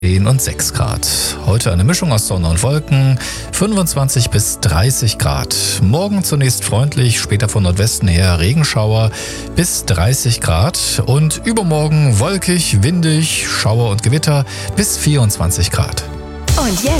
und 6 Grad. Heute eine Mischung aus Sonne und Wolken, 25 bis 30 Grad. Morgen zunächst freundlich, später von Nordwesten her Regenschauer bis 30 Grad. Und übermorgen wolkig, windig, Schauer und Gewitter bis 24 Grad. Und jetzt